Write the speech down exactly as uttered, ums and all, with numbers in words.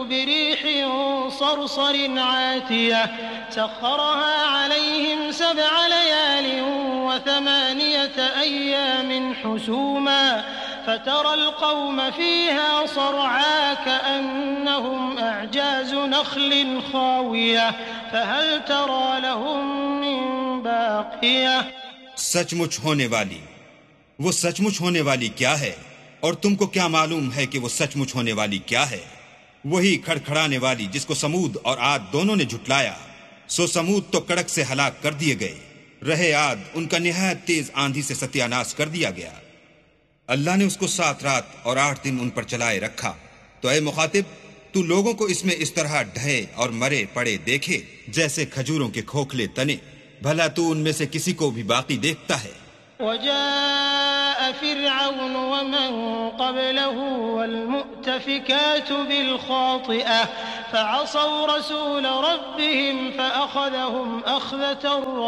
بريح صرصر عاتية سخرها عليهم سبع ليال وثمانية أيام حسوما فترى القوم فيها صرعا كأنهم أعجاز نخل خاوية فهل ترى لهم من باقية. سچ مچ ہونے والی، وہ سچ مچ ہونے والی کیا ہے؟ اور تم کو کیا معلوم ہے کہ وہ سچ مچ ہونے والی کیا ہے؟ وہی کھڑکھڑانے والی جس کو سمود اور عاد دونوں نے جھٹلایا. سو سمود تو کڑک سے ہلاک کر دیے گئے، رہے عاد ان کا نہایت تیز آندھی سے ستیہ ناش کر دیا گیا. اللہ نے اس کو سات رات اور آٹھ دن ان پر چلائے رکھا. تو اے مخاطب، تو لوگوں کو اس میں اس طرح ڈھے اور مرے پڑے دیکھے جیسے کھجوروں کے کھوکھلے تنے. بھلا تو ان میں سے کسی کو بھی باقی دیکھتا ہے؟ وجاء فرعون ومن قبله والمؤتفكات بالخاطئة فعصوا رسول ربهم فأخذهم أخذة